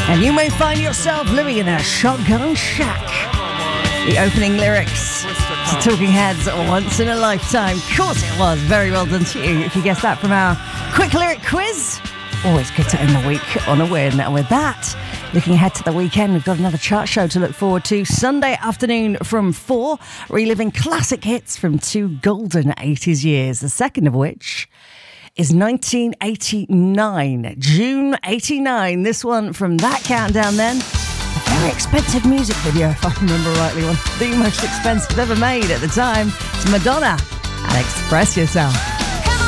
And you may find yourself living in a shotgun shack. The opening lyrics to Talking Heads, Once in a Lifetime. Of course it was. Very well done to you if you guessed that from our quick lyric quiz. Always good to end the week on a win. And with that, looking ahead to the weekend, we've got another chart show to look forward to. Sunday afternoon from 4, reliving classic hits from 2 golden 80s years. The second of which is 1989, June 89. This one from that countdown then. A very expensive music video, if I remember rightly. One of the most expensive ever made at the time. It's Madonna and Express Yourself.